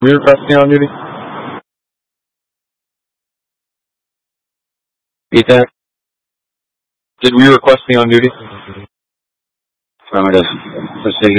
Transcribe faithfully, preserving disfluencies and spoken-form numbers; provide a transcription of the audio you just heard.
We request me on duty? Repeat that. Did we request me on duty? Affirmative. Proceed.